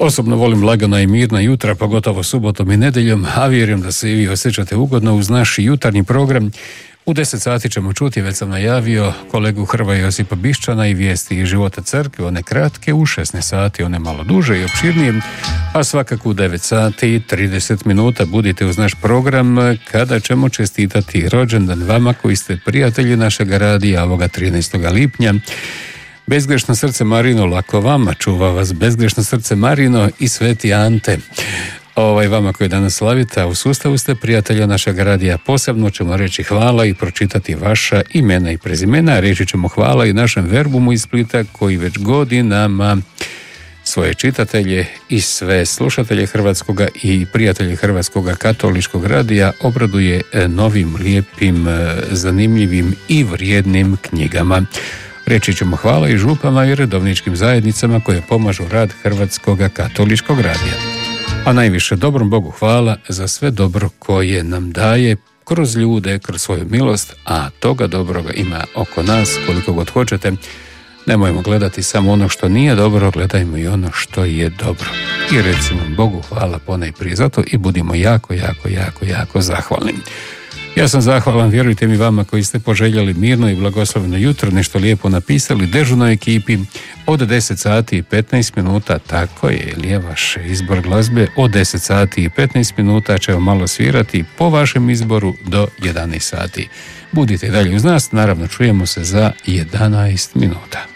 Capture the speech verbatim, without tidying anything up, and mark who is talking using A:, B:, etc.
A: Osobno volim lagana i mirna jutra, pogotovo subotom i nedjeljom, a vjerujem da se i vi osjećate ugodno uz naš jutarnji program. U deset sati ćemo čuti, već sam najavio, kolegu Hrvoja Josipa Bišćana i vijesti iz života crkve, one kratke, u šesnaest sati, one malo duže i opširnije, a svakako u devet sati i trideset minuta budite uz naš program kada ćemo čestitati rođendan vama koji ste prijatelji našega radija ovoga trinaestog lipnja. Bezgrešno srce Marino, lako vama, čuva vas bezgrešno srce Marino i Sveti Ante. Ovaj, vama koji danas slavite, a u sustavu ste prijatelja našeg radija, posebno ćemo reći hvala i pročitati vaša imena i prezimena. Reći ćemo hvala i našem Verbumu iz Splita koji već godinama svoje čitatelje i sve slušatelje Hrvatskoga i prijatelje Hrvatskoga katoličkog radija obraduje novim, lijepim, zanimljivim i vrijednim knjigama. Reći ćemo hvala i župama i redovničkim zajednicama koje pomažu rad Hrvatskoga katoličkog radija. A najviše dobrom Bogu hvala za sve dobro koje nam daje kroz ljude, kroz svoju milost, a toga dobroga ima oko nas koliko god hoćete. Nemojmo gledati samo ono što nije dobro, gledajmo i ono što je dobro. I recimo Bogu hvala ponajprije za to i budimo jako, jako, jako, jako zahvalni. Ja sam zahvalan, vjerujte mi, vama koji ste poželjeli mirno i blagosloveno jutro, nešto lijepo napisali dežurnoj ekipi od deset sati i petnaest minuta, tako je, ili je vaš izbor glazbe, od deset sati i petnaest minuta ćemo malo svirati po vašem izboru do jedanaest sati. Budite dalje uz nas, naravno čujemo se za jedanaest minuta.